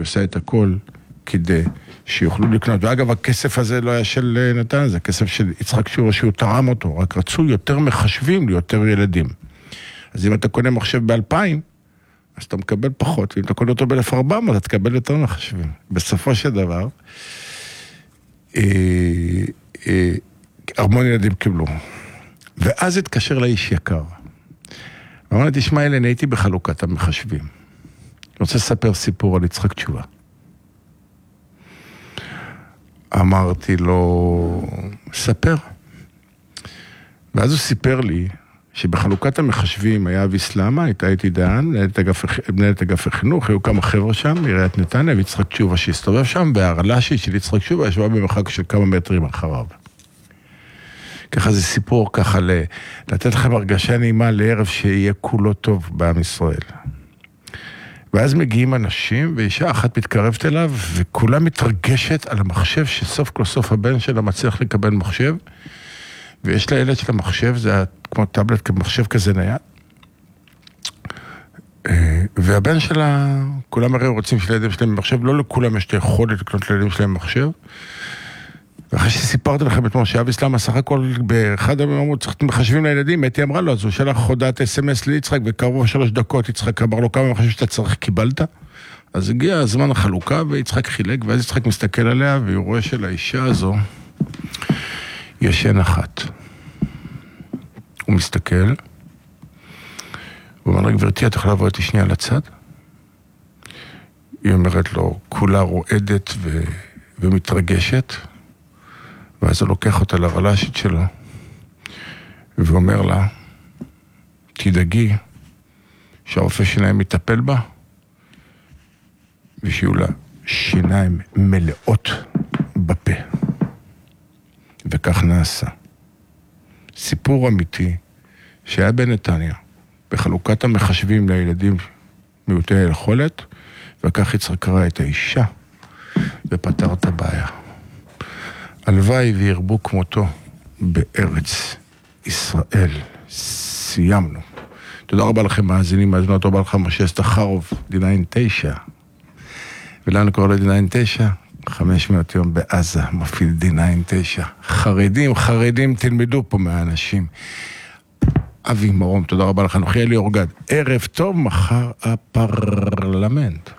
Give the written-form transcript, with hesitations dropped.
עושה את הכל כדי שיוכלו לקנות. ואגב, הכסף הזה לא היה של נתן, זה כסף של יצחק תשובה שהוא טעם אותו, רק רצו יותר מחשבים ליותר ילדים. אז אם אתה קונה מחשב ב-2,000, אז אתה מקבל פחות, ואם אתה קונה אותו ב-1,400, אתה תקבל יותר מחשבים. בסופו של דבר, המון ילדים קיבלו. ואז התקשר לאיש יקר. אמר לי, תשמע, אלן, הייתי בחלוקת המחשבים. אני רוצה לספר סיפור על יצחק תשובה. אמרתי לו, ספר. ואז הוא סיפר לי, שבחלוקת המחשבים היה אבי סלמה, הייתה איתי דהן, מנהלת אגף החינוך, היו כמה חבר'ה שם, עיריית נתניה, ויצחק תשובה שהסתובב שם, והרל"שית של יצחק תשובה ישבה במרחק של כמה מטרים אחריו. ככה זה סיפור, ככה לתת לכם הרגשה נעימה לערב שיהיה כולו טוב בעם ישראל. ואז מגיעים אנשים, ואישה אחת מתקרבת אליו, וכולה מתרגשת על המחשב, שסוף כל סוף הבן שלה מצליח לקבל מחשב, ויש לה ילד של המחשב, זה כמו טאבלט, כמחשב כזה נייד. והבן שלה, כולם הרי רוצים שלילדים שלהם מחשב, לא לכולם יש את היכולת לקנות לילדים שלהם מחשב. ואחרי שסיפרתי לכם אתמול שאבי סלמה סך הכל באחד המאמרות צריך מחשבים לילדים, הייתי אמרה לו, אז הוא שלח הודעת אס-אמס ליצחק, וקרוב 3 דקות יצחק אמר לו כמה מחשב שאתה צריך קיבלת. אז הגיע הזמן החלוקה, ויצחק חילק, ואז יצחק מסתכל עליה, והוא רואה שלאישה הזו ישן אחת. הוא מסתכל, הוא אומר לה, גברתי, את יכולה לבוא איתי שנייה לצד? היא אומרת לו, כולה רועדת ומתרגשת, ואז הוא לוקח אותה לרל"שית שלו, ואומר לה, תדאגי שהרופא שיניים יטפל בה, ושיהיו לה שיניים מלאות בפה. וכך נעשה. סיפור אמיתי שהיה בנתניה, בחלוקת המחשבים לילדים מיעוטי היכולת, וכך יצחק קרא את האישה, ופתר את הבעיה. הלוואי וירבו כמותו בארץ ישראל. סיימנו. תודה רבה לכם מאזינים, מאזינות, תודה רבה לכם משה סטחרוב, D9, ולנו קורא לו D9, 500 יום בעזה, מפעיל D9. חרדים, תלמדו פה מהאנשים. אבי מרום, תודה רבה לך, נוחי אלי אורגד. ערב טוב, מחר הפרלמנט.